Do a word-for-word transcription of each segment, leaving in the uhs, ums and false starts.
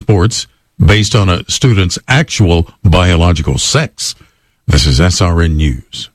passports based on a student's actual biological sex. This is S R N News.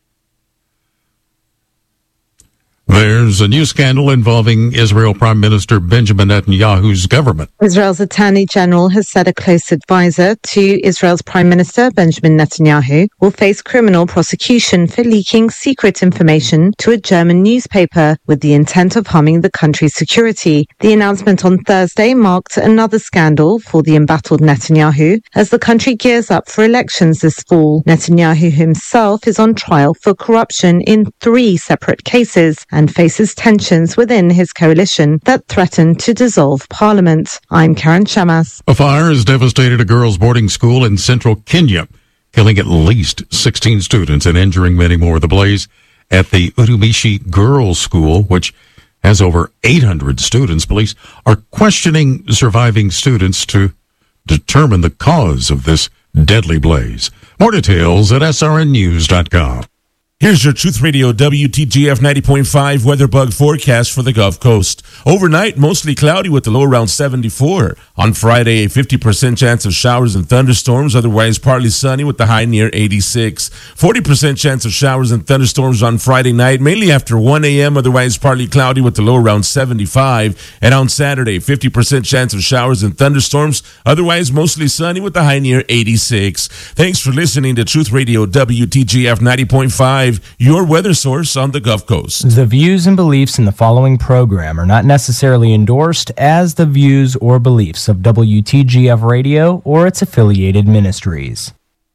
There's a new scandal involving Israel Prime Minister Benjamin Netanyahu's government. Israel's Attorney General has said a close advisor to Israel's Prime Minister Benjamin Netanyahu will face criminal prosecution for leaking secret information to a German newspaper with the intent of harming the country's security. The announcement on Thursday marked another scandal for the embattled Netanyahu as the country gears up for elections this fall. Netanyahu himself is on trial for corruption in three separate cases and faces tensions within his coalition that threaten to dissolve parliament. I'm Karen Shamas. A fire has devastated a girls' boarding school in central Kenya, killing at least sixteen students and injuring many more. The blaze at the Utumishi Girls' School, which has over eight hundred students. Police are questioning surviving students to determine the cause of this deadly blaze. More details at S R N news dot com. Here's your Truth Radio W T G F ninety point five weather bug forecast for the Gulf Coast. Overnight, mostly cloudy with a low around seventy-four. On Friday, a fifty percent chance of showers and thunderstorms, otherwise partly sunny with the high near eighty-six. forty percent chance of showers and thunderstorms on Friday night, mainly after one a.m., otherwise partly cloudy with the low around seventy-five. And on Saturday, fifty percent chance of showers and thunderstorms, otherwise mostly sunny with the high near eighty-six. Thanks for listening to Truth Radio W T G F ninety point five. Your weather source on the Gulf Coast. The views and beliefs in the following program are not necessarily endorsed as the views or beliefs of W T G F Radio or its affiliated ministries.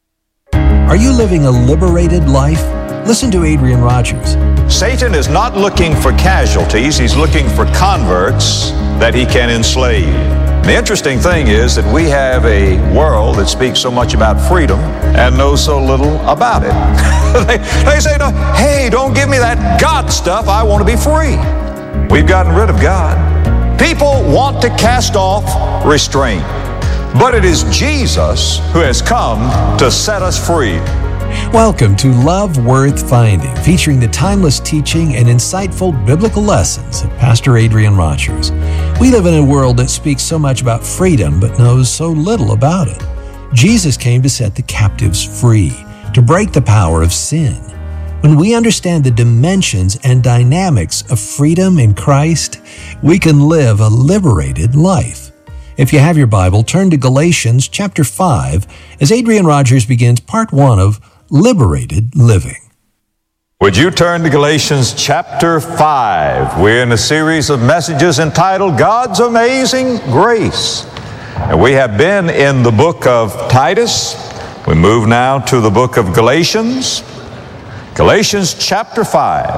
Are you living a liberated life? Listen to Adrian Rogers. Satan is not looking for casualties. He's looking for converts that he can enslave. The interesting thing is that we have a world that speaks so much about freedom and knows so little about it. they, they say, no, hey, don't give me that God stuff. I want to be free. We've gotten rid of God. People want to cast off restraint, but it is Jesus who has come to set us free. Welcome to Love Worth Finding, featuring the timeless teaching and insightful biblical lessons of Pastor Adrian Rogers. We live in a world that speaks so much about freedom but knows so little about it. Jesus came to set the captives free, to break the power of sin. When we understand the dimensions and dynamics of freedom in Christ, we can live a liberated life. If you have your Bible, turn to Galatians chapter five as Adrian Rogers begins part one of Liberated Living. Would you turn to Galatians chapter five? We're in a series of messages entitled God's Amazing Grace. And we have been in the book of Titus. We move now to the book of Galatians. Galatians chapter five.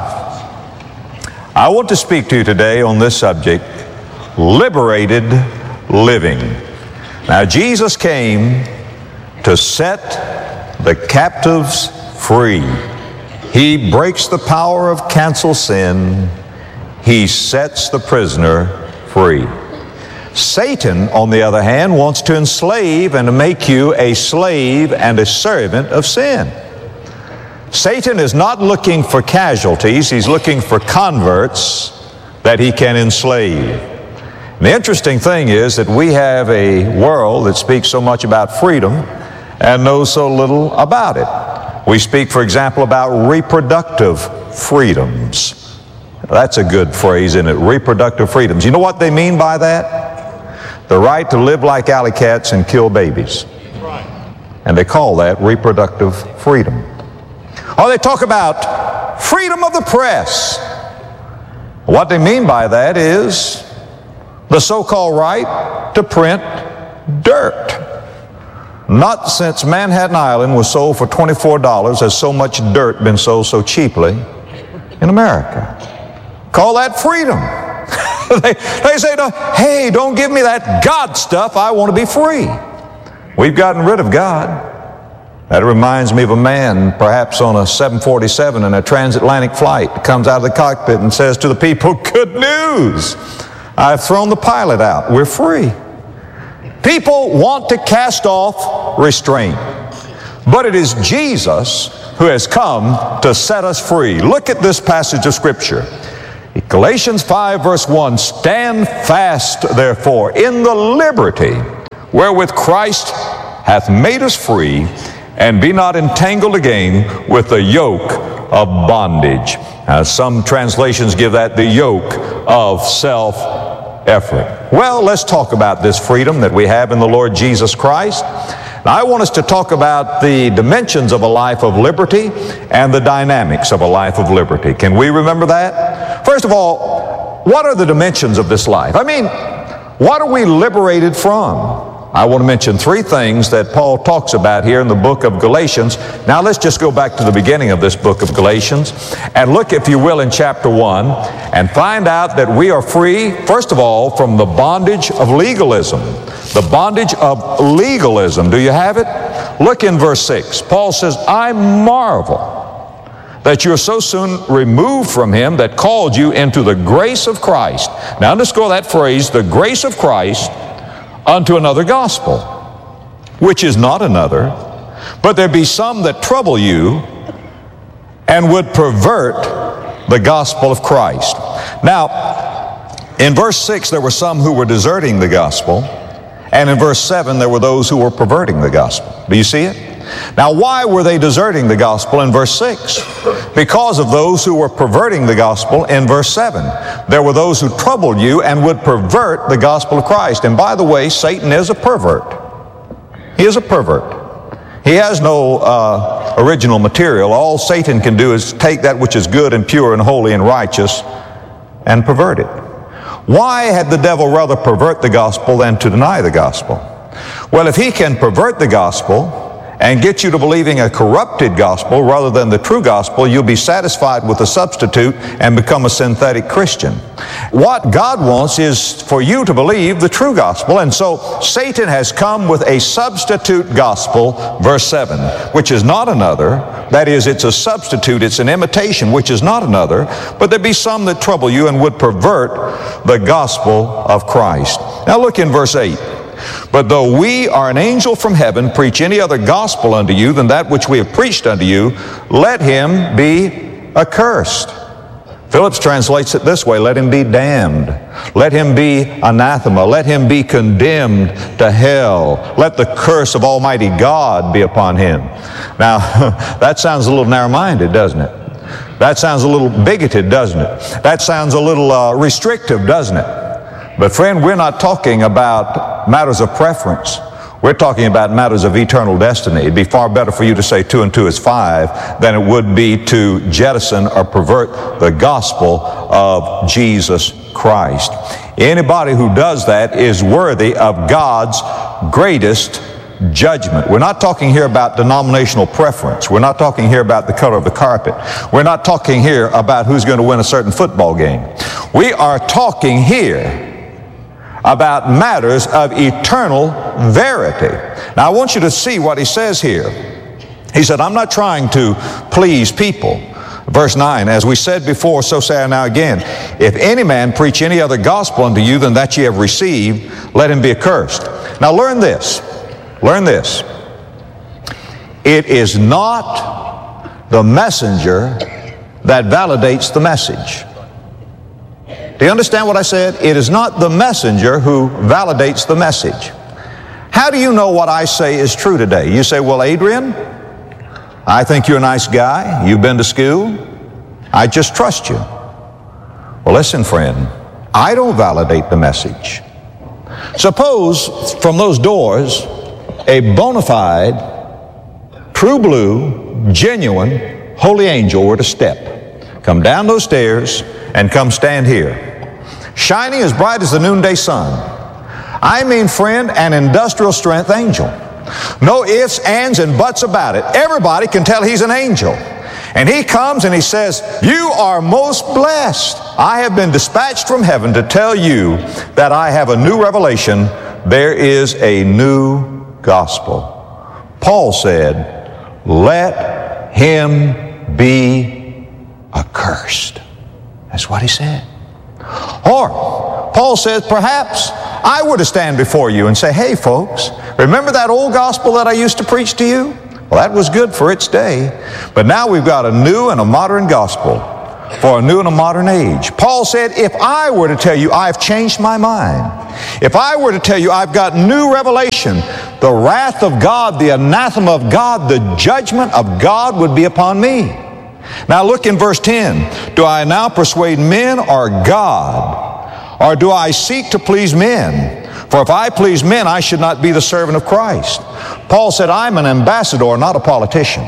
I want to speak to you today on this subject, liberated living. Now, Jesus came to set the captives free. He breaks the power of cancel sin. He sets the prisoner free. Satan, on the other hand, wants to enslave and to make you a slave and a servant of sin. Satan is not looking for casualties. He's looking for converts that he can enslave. And the interesting thing is that we have a world that speaks so much about freedom and knows so little about it. We speak, for example, about reproductive freedoms. That's a good phrase, isn't it? Reproductive freedoms. You know what they mean by that? The right to live like alley cats and kill babies. And they call that reproductive freedom. Or they talk about freedom of the press. What they mean by that is the so-called right to print dirt. Not since Manhattan Island was sold for twenty-four dollars has so much dirt been sold so cheaply in America. Call that freedom. they, they say, no, hey, don't give me that God stuff. I want to be free. We've gotten rid of God. That reminds me of a man, perhaps on a seven forty-seven in a transatlantic flight, comes out of the cockpit and says to the people, good news. I've thrown the pilot out. We're free. People want to cast off restraint, but it is Jesus who has come to set us free. Look at this passage of Scripture. Galatians five verse one, stand fast, therefore, in the liberty wherewith Christ hath made us free, and be not entangled again with the yoke of bondage. Uh, some translations give that the yoke of self-effort. Well, let's talk about this freedom that we have in the Lord Jesus Christ. Now, I want us to talk about the dimensions of a life of liberty and the dynamics of a life of liberty. Can we remember that? First of all, what are the dimensions of this life? I mean, what are we liberated from? I want to mention three things that Paul talks about here in the book of Galatians. Now let's just go back to the beginning of this book of Galatians and look, if you will, in chapter one and find out that we are free, first of all, from the bondage of legalism. The bondage of legalism. Do you have it? Look in verse six. Paul says, I marvel that you're so soon removed from him that called you into the grace of Christ. Now underscore that phrase, the grace of Christ, unto another gospel, which is not another, but there be some that trouble you and would pervert the gospel of Christ. Now, in verse six, there were some who were deserting the gospel, and in verse seven, there were those who were perverting the gospel. Do you see it? Now, why were they deserting the gospel in verse six? Because of those who were perverting the gospel in verse seven. There were those who troubled you and would pervert the gospel of Christ. And by the way, Satan is a pervert. He is a pervert. He has no uh, original material. All Satan can do is take that which is good and pure and holy and righteous and pervert it. Why had the devil rather pervert the gospel than to deny the gospel? Well, if he can pervert the gospel and get you to believing a corrupted gospel rather than the true gospel, you'll be satisfied with the substitute and become a synthetic Christian. What God wants is for you to believe the true gospel, and so Satan has come with a substitute gospel, verse seven, which is not another. That is, it's a substitute, it's an imitation, which is not another, but there be some that trouble you and would pervert the gospel of Christ. Now look in verse eight. But though we or an angel from heaven preach any other gospel unto you than that which we have preached unto you, let him be accursed. Phillips translates it this way, let him be damned. Let him be anathema. Let him be condemned to hell. Let the curse of Almighty God be upon him. Now, that sounds a little narrow-minded, doesn't it? That sounds a little bigoted, doesn't it? That sounds a little uh, restrictive, doesn't it? But friend, we're not talking about matters of preference. We're talking about matters of eternal destiny. It'd be far better for you to say two and two is five than it would be to jettison or pervert the gospel of Jesus Christ. Anybody who does that is worthy of God's greatest judgment. We're not talking here about denominational preference. We're not talking here about the color of the carpet. We're not talking here about who's going to win a certain football game. We are talking here about matters of eternal verity. Now, I want you to see what he says here. He said, I'm not trying to please people. Verse nine, as we said before, so say I now again, if any man preach any other gospel unto you than that ye have received, let him be accursed. Now, learn this. Learn this. It is not the messenger that validates the message. Do you understand what I said? It is not the messenger who validates the message. How do you know what I say is true today? You say, well, Adrian, I think you're a nice guy. You've been to school. I just trust you. Well, listen, friend, I don't validate the message. Suppose from those doors, a bona fide, true blue, genuine, holy angel were to step, come down those stairs, and come stand here, shining as bright as the noonday sun. I mean, friend, an industrial strength angel. No ifs, ands, and buts about it. Everybody can tell he's an angel. And he comes and he says, you are most blessed. I have been dispatched from heaven to tell you that I have a new revelation. There is a new gospel. Paul said, let him be accursed. That's what he said. Or, Paul says, perhaps I were to stand before you and say, hey folks, remember that old gospel that I used to preach to you? Well, that was good for its day. But now we've got a new and a modern gospel. for a new and a modern age. Paul said, if I were to tell you I've changed my mind, if I were to tell you I've got new revelation, the wrath of God, the anathema of God, the judgment of God would be upon me. Now look in verse ten. Do I now persuade men or God? Or do I seek to please men? For if I please men, I should not be the servant of Christ. Paul said, I'm an ambassador, not a politician.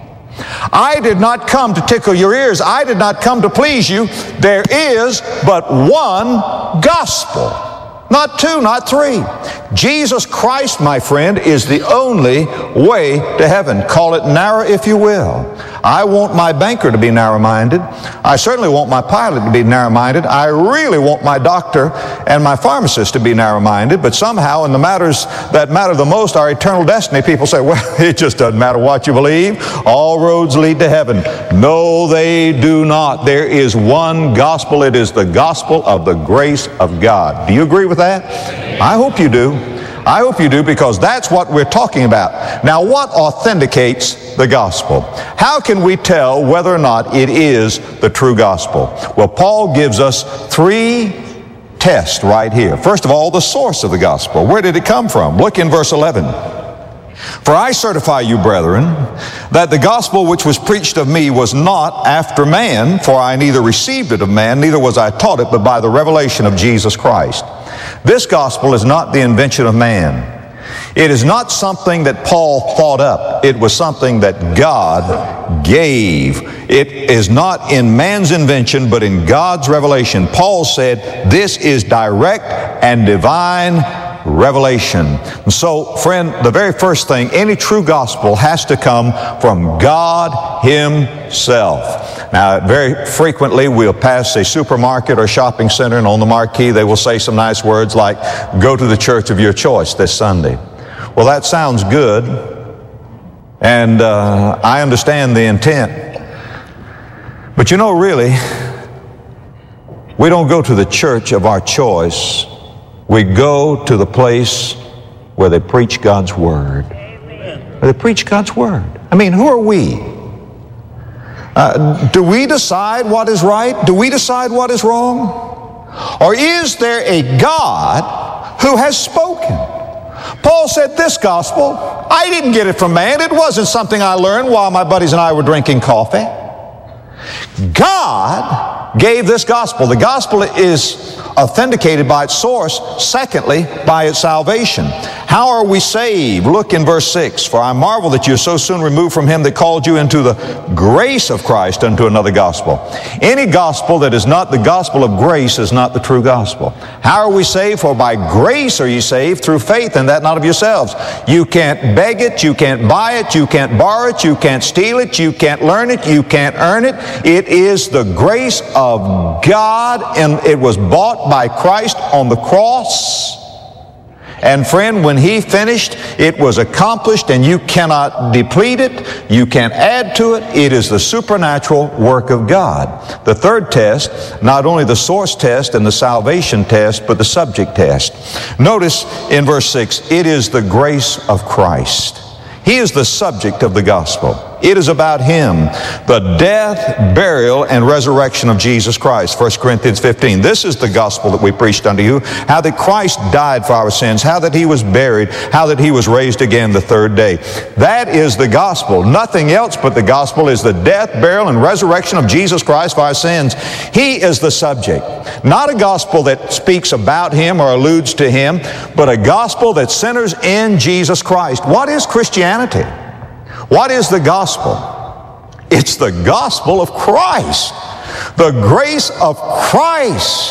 I did not come to tickle your ears. I did not come to please you. There is but one gospel. Not two, not three. Jesus Christ, my friend, is the only way to heaven. Call it narrow if you will. I want my banker to be narrow-minded. I certainly want my pilot to be narrow-minded. I really want my doctor and my pharmacist to be narrow-minded. But somehow in the matters that matter the most, our eternal destiny, people say, well, it just doesn't matter what you believe. All roads lead to heaven. No, they do not. There is one gospel. It is the gospel of the grace of God. Do you agree with that? I hope you do. I hope you do, because that's what we're talking about. Now, what authenticates the gospel? How can we tell whether or not it is the true gospel? Well, Paul gives us three tests right here. First of all, the source of the gospel. Where did it come from? Look in verse eleven. For I certify you, brethren, that the gospel which was preached of me was not after man, for I neither received it of man, neither was I taught it, but by the revelation of Jesus Christ. This gospel is not the invention of man. It is not something that Paul thought up. It was something that God gave. It is not in man's invention, but in God's revelation. Paul said, this is direct and divine revelation. And so, friend, the very first thing, any true gospel has to come from God Himself. Now, very frequently we'll pass a supermarket or shopping center, and on the marquee they will say some nice words like, go to the church of your choice this Sunday. Well, that sounds good, and uh, I understand the intent. But you know, really, we don't go to the church of our choice. We go to the place where they preach God's Word. Where they preach God's Word. I mean, who are we? Uh, do we decide what is right? Do we decide what is wrong? Or is there a God who has spoken? Paul said this gospel, I didn't get it from man. It wasn't something I learned while my buddies and I were drinking coffee. God gave this gospel. The gospel is authenticated by its source. Secondly, by its salvation. How are we saved? Look in verse six. For I marvel that you are so soon removed from him that called you into the grace of Christ unto another gospel. Any gospel that is not the gospel of grace is not the true gospel. How are we saved? For by grace are you saved through faith, and that not of yourselves. You can't beg it, you can't buy it, you can't borrow it, you can't steal it, you can't learn it, you can't earn it. It is the grace of God, and it was bought by Christ on the cross. And friend, when He finished, it was accomplished, and you cannot deplete it, you can't add to it. It is the supernatural work of God. The third test, not only the source test and the salvation test, but the subject test. Notice in verse six, it is the grace of Christ. He is the subject of the gospel. It is about Him, the death, burial, and resurrection of Jesus Christ. First Corinthians fifteen. This is the gospel that we preached unto you, how that Christ died for our sins, how that He was buried, how that He was raised again the third day. That is the gospel. Nothing else but the gospel is the death, burial, and resurrection of Jesus Christ for our sins. He is the subject. Not a gospel that speaks about Him or alludes to Him, but a gospel that centers in Jesus Christ. What is Christianity? What is the gospel? It's the gospel of Christ. The grace of Christ.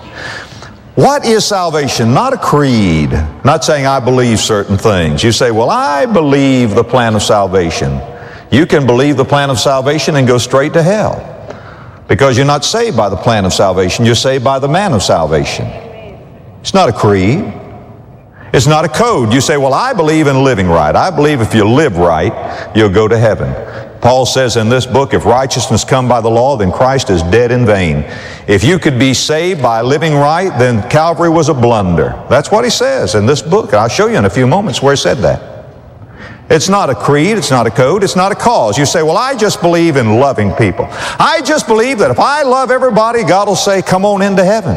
What is salvation? Not a creed. Not saying I believe certain things. You say, well, I believe the plan of salvation. You can believe the plan of salvation and go straight to hell, because you're not saved by the plan of salvation. You're saved by the man of salvation. It's not a creed. It's not a code. You say, well, I believe in living right. I believe if you live right, you'll go to heaven. Paul says in this book, if righteousness come by the law, then Christ is dead in vain. If you could be saved by living right, then Calvary was a blunder. That's what he says in this book. I'll show you in a few moments where he said that. It's not a creed, it's not a code, it's not a cause. You say, well, I just believe in loving people. I just believe that if I love everybody, God will say, come on into heaven.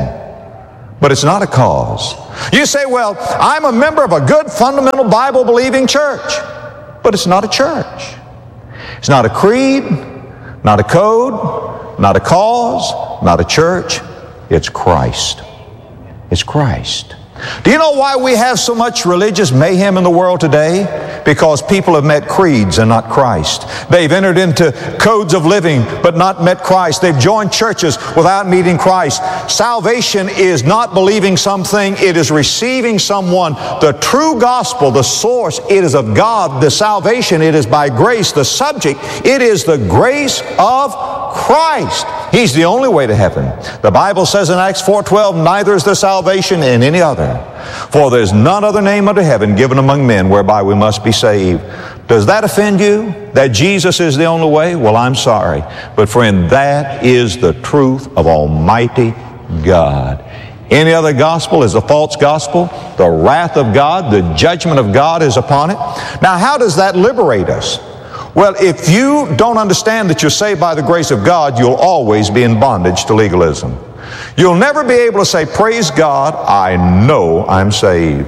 But it's not a cause. You say, well, I'm a member of a good, fundamental, Bible-believing church. But it's not a church. It's not a creed, not a code, not a cause, not a church. It's Christ. It's Christ. Do you know why we have so much religious mayhem in the world today? Because people have met creeds and not Christ. They've entered into codes of living but not met Christ. They've joined churches without meeting Christ. Salvation is not believing something, it is receiving someone. The true gospel, the source, it is of God. The salvation, it is by grace. The subject, it is the grace of Christ. He's the only way to heaven. The Bible says in Acts four twelve, neither is there salvation in any other. For there's none other name under heaven given among men whereby we must be saved. Does that offend you? That Jesus is the only way? Well, I'm sorry. But friend, that is the truth of Almighty God. Any other gospel is a false gospel. The wrath of God, the judgment of God is upon it. Now, how does that liberate us? Well, if you don't understand that you're saved by the grace of God, you'll always be in bondage to legalism. You'll never be able to say, praise God, I know I'm saved.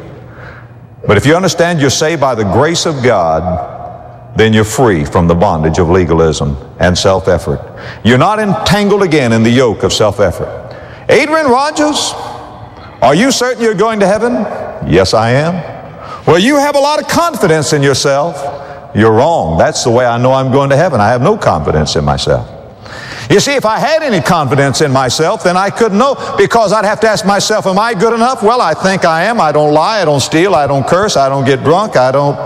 But if you understand you're saved by the grace of God, then you're free from the bondage of legalism and self-effort. You're not entangled again in the yoke of self-effort. Adrian Rogers, are you certain you're going to heaven? Yes, I am. Well, you have a lot of confidence in yourself. You're wrong. That's the way I know I'm going to heaven. I have no confidence in myself. You see, if I had any confidence in myself, then I couldn't know, because I'd have to ask myself, am I good enough? Well, I think I am. I don't lie, I don't steal, I don't curse, I don't get drunk, I don't...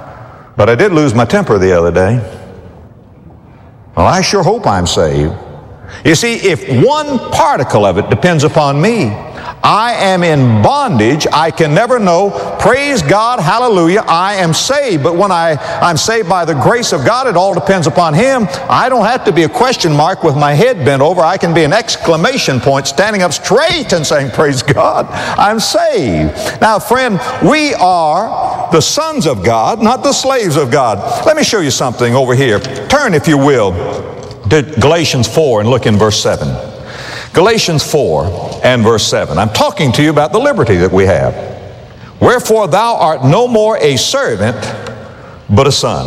But I did lose my temper the other day. Well, I sure hope I'm saved. You see, if one particle of it depends upon me, I am in bondage. I can never know. Praise God, hallelujah, I am saved. But when I, I'm saved by the grace of God, it all depends upon Him. I don't have to be a question mark with my head bent over. I can be an exclamation point standing up straight and saying, praise God, I'm saved. Now, friend, we are the sons of God, not the slaves of God. Let me show you something over here. Turn, if you will, to Galatians four and look in verse seven. Galatians four and verse seven. I'm talking to you about the liberty that we have. Wherefore thou art no more a servant, but a son.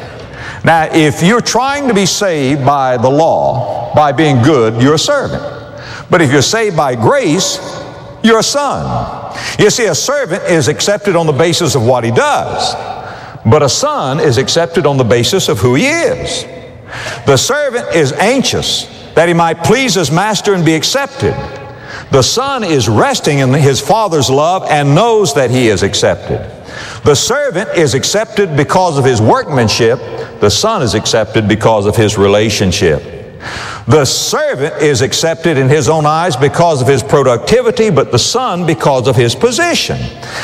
Now, if you're trying to be saved by the law, by being good, you're a servant. But if you're saved by grace, you're a son. You see, a servant is accepted on the basis of what he does, but a son is accepted on the basis of who he is. The servant is anxious that he might please his master and be accepted. The son is resting in his father's love and knows that he is accepted. The servant is accepted because of his workmanship. The son is accepted because of his relationship. The servant is accepted in his own eyes because of his productivity, but the son because of his position.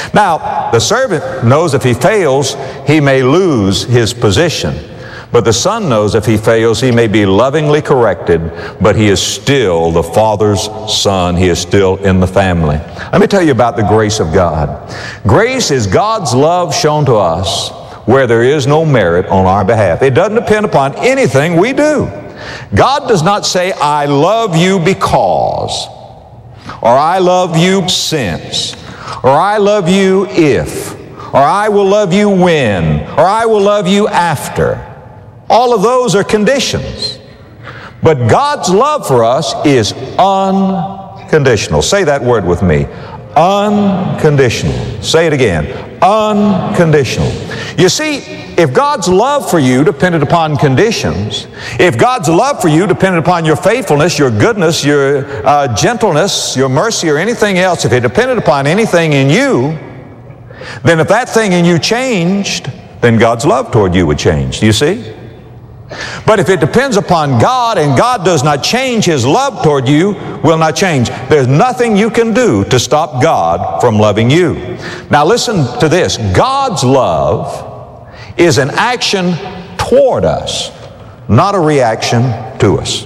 Now, the servant knows if he fails, he may lose his position. But the son knows if he fails, he may be lovingly corrected, but he is still the father's son. He is still in the family. Let me tell you about the grace of God. Grace is God's love shown to us where there is no merit on our behalf. It doesn't depend upon anything we do. God does not say, I love you because, or I love you since, or I love you if, or I will love you when, or I will love you after. All of those are conditions. But God's love for us is unconditional. Say that word with me. Unconditional. Say it again. Unconditional. You see, if God's love for you depended upon conditions, if God's love for you depended upon your faithfulness, your goodness, your uh, gentleness, your mercy, or anything else, if it depended upon anything in you, then if that thing in you changed, then God's love toward you would change. Do you see? But if it depends upon God and God does not change His love toward you, will not change. There's nothing you can do to stop God from loving you. Now listen to this. God's love is an action toward us, not a reaction to us.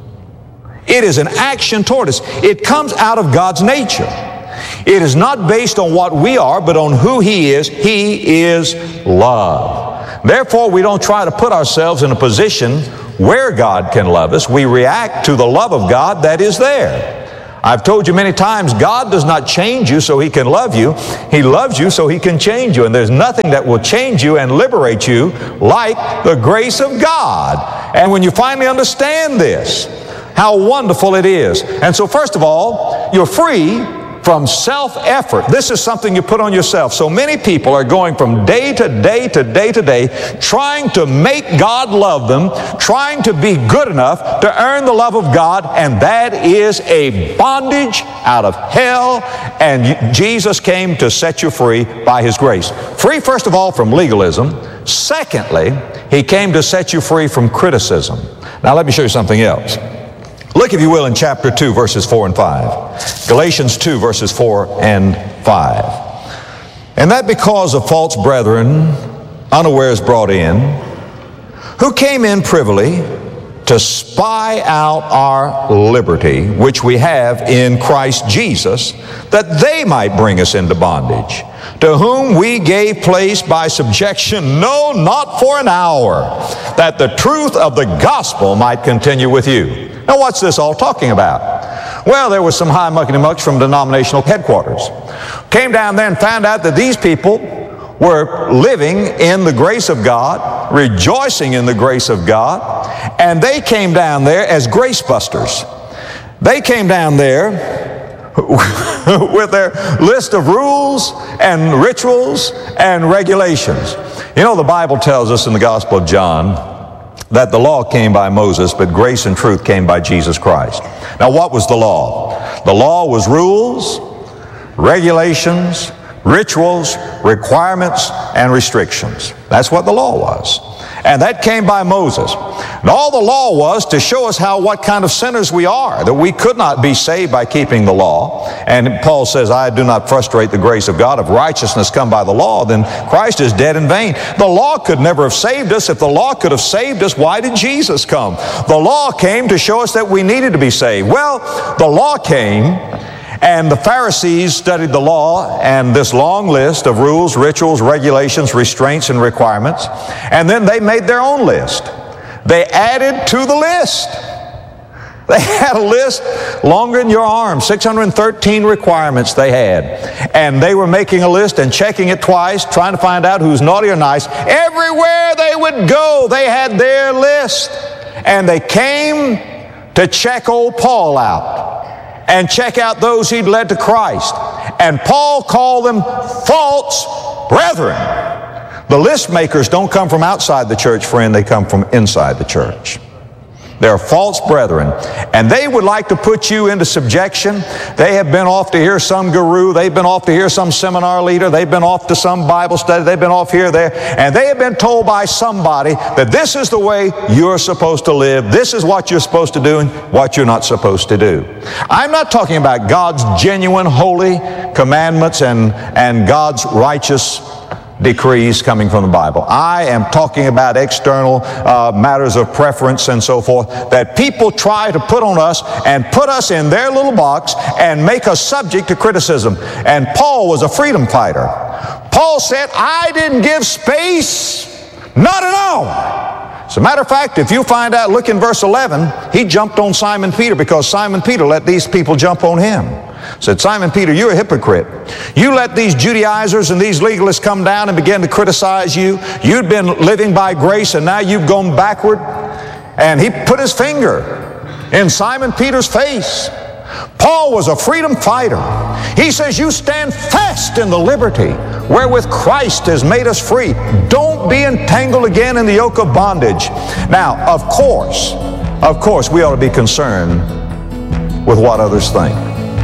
It is an action toward us. It comes out of God's nature. It is not based on what we are, but on who He is. He is love. Therefore, we don't try to put ourselves in a position where God can love us. We react to the love of God that is there. I've told you many times, God does not change you so He can love you. He loves you so He can change you. And there's nothing that will change you and liberate you like the grace of God. And when you finally understand this, how wonderful it is. And so first of all, you're free from self-effort. This is something you put on yourself. So many people are going from day to day to day to day trying to make God love them, trying to be good enough to earn the love of God, and that is a bondage out of hell, and Jesus came to set you free by His grace. Free, first of all, from legalism. Secondly, He came to set you free from criticism. Now let me show you something else. Look, if you will, in chapter two, verses four and five. Galatians two, verses four and five. And that because of false brethren, unawares brought in, who came in privily to spy out our liberty, which we have in Christ Jesus, that they might bring us into bondage, to whom we gave place by subjection, no, not for an hour, that the truth of the gospel might continue with you. Now, what's this all talking about? Well, there was some high muckety-mucks from denominational headquarters. Came down there and found out that these people were living in the grace of God, rejoicing in the grace of God, and they came down there as grace busters. They came down there with their list of rules and rituals and regulations. You know, the Bible tells us in the Gospel of John that the law came by Moses, but grace and truth came by Jesus Christ. Now, what was the law? The law was rules, regulations, rituals, requirements, and restrictions. That's what the law was. And that came by Moses. And all the law was to show us how, what kind of sinners we are, that we could not be saved by keeping the law. And Paul says, I do not frustrate the grace of God. If righteousness come by the law, then Christ is dead in vain. The law could never have saved us. If the law could have saved us, why did Jesus come? The law came to show us that we needed to be saved. Well, the law came, and the Pharisees studied the law and this long list of rules, rituals, regulations, restraints, and requirements. And then they made their own list. They added to the list. They had a list longer than your arm, six hundred thirteen requirements they had. And they were making a list and checking it twice, trying to find out who's naughty or nice. Everywhere they would go, they had their list. And they came to check old Paul out and check out those he'd led to Christ. And Paul called them false brethren. The list makers don't come from outside the church, friend. They come from inside the church. They're false brethren. And they would like to put you into subjection. They have been off to hear some guru. They've been off to hear some seminar leader. They've been off to some Bible study. They've been off here, there. And they have been told by somebody that this is the way you're supposed to live. This is what you're supposed to do and what you're not supposed to do. I'm not talking about God's genuine, holy commandments and, and God's righteous decrees coming from the Bible. I am talking about external uh, matters of preference and so forth that people try to put on us and put us in their little box and make us subject to criticism. And Paul was a freedom fighter. Paul said, I didn't give space, not at all. As a matter of fact, if you find out, look in verse eleven, he jumped on Simon Peter because Simon Peter let these people jump on him. Said, Simon Peter, you're a hypocrite. You let these Judaizers and these legalists come down and begin to criticize you. You'd been living by grace and now you've gone backward. And he put his finger in Simon Peter's face. Paul was a freedom fighter. He says, you stand fast in the liberty wherewith Christ has made us free. Don't be entangled again in the yoke of bondage. Now, of course, of course, we ought to be concerned with what others think.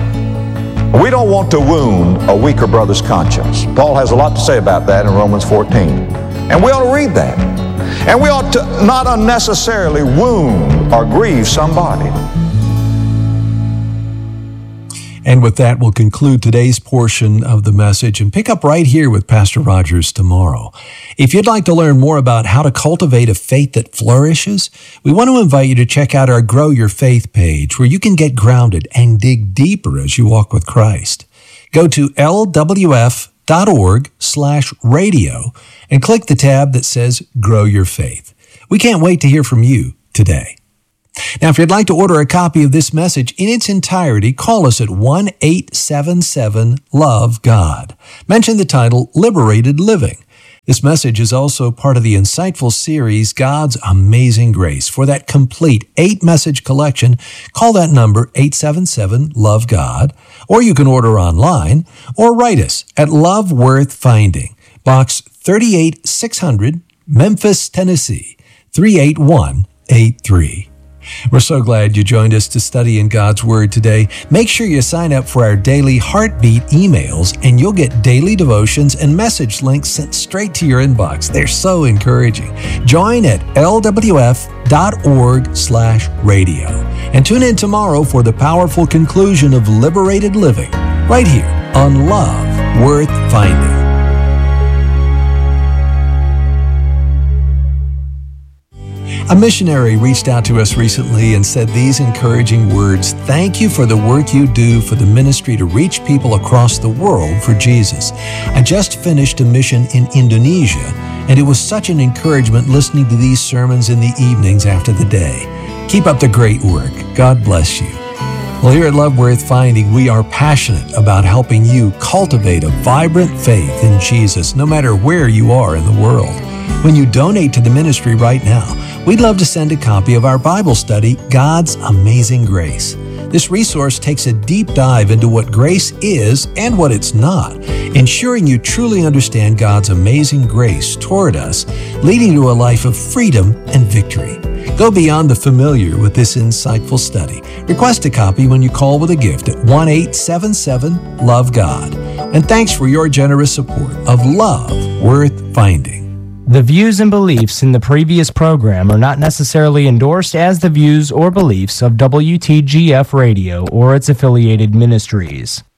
We don't want to wound a weaker brother's conscience. Paul has a lot to say about that in Romans fourteen. And we ought to read that. And we ought to not unnecessarily wound or grieve somebody. And with that, we'll conclude today's portion of the message and pick up right here with Pastor Rogers tomorrow. If you'd like to learn more about how to cultivate a faith that flourishes, we want to invite you to check out our Grow Your Faith page, where you can get grounded and dig deeper as you walk with Christ. Go to L W F dot org slash radio and click the tab that says Grow Your Faith. We can't wait to hear from you today. Now, if you'd like to order a copy of this message in its entirety, call us at one eight seven seven love God. Mention the title Liberated Living. This message is also part of the insightful series God's Amazing Grace. For that complete eight-message collection, call that number eight seven seven love God, or you can order online, or write us at Love Worth Finding, Box thirty-eight six hundred, Memphis, Tennessee, three eight one eight three. We're so glad you joined us to study in God's Word today. Make sure you sign up for our daily Heartbeat emails, and you'll get daily devotions and message links sent straight to your inbox. They're so encouraging. Join at L W F dot org slash radio. And tune in tomorrow for the powerful conclusion of Liberated Living, right here on Love Worth Finding. A missionary reached out to us recently and said these encouraging words: "Thank you for the work you do for the ministry to reach people across the world for Jesus. I just finished a mission in Indonesia, and it was such an encouragement listening to these sermons in the evenings after the day. Keep up the great work. God bless you." Well, here at Love Worth Finding, we are passionate about helping you cultivate a vibrant faith in Jesus, no matter where you are in the world. When you donate to the ministry right now, we'd love to send a copy of our Bible study, God's Amazing Grace. This resource takes a deep dive into what grace is and what it's not, ensuring you truly understand God's amazing grace toward us, leading to a life of freedom and victory. Go beyond the familiar with this insightful study. Request a copy when you call with a gift at one eight seven seven love God. And thanks for your generous support of Love Worth Finding. The views and beliefs in the previous program are not necessarily endorsed as the views or beliefs of W T G F Radio or its affiliated ministries.